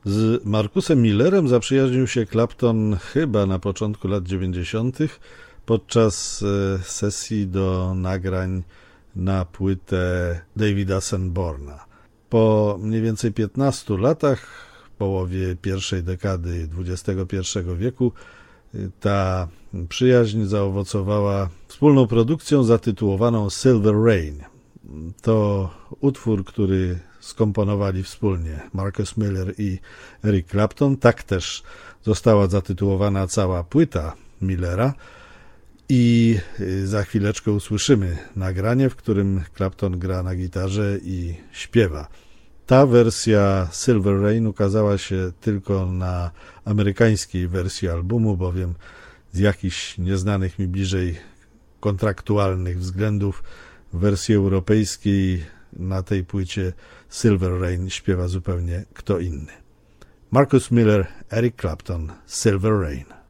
Z Marcusem Millerem zaprzyjaźnił się Clapton chyba na początku lat 90. podczas sesji do nagrań na płytę Davida Sanborna. Po mniej więcej 15 latach, w połowie pierwszej dekady XXI wieku, ta przyjaźń zaowocowała wspólną produkcją zatytułowaną Silver Rain. To utwór, który skomponowali wspólnie Marcus Miller i Eric Clapton. Tak też została zatytułowana cała płyta Millera i za chwileczkę usłyszymy nagranie, w którym Clapton gra na gitarze i śpiewa. Ta wersja Silver Rain ukazała się tylko na amerykańskiej wersji albumu, bowiem z jakichś nieznanych mi bliżej kontraktualnych względów w wersji europejskiej na tej płycie Silver Rain śpiewa zupełnie kto inny. Marcus Miller, Eric Clapton, Silver Rain.